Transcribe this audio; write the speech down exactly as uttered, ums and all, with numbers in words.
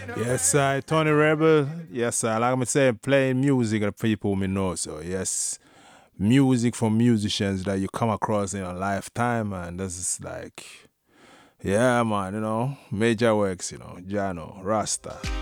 Yes, I Tony Rebel. Yes, I like me say playing music for people me know. So yes, music for musicians that you come across in your lifetime, and this is like, yeah, man, you know, major works, you know, Jano, Rasta.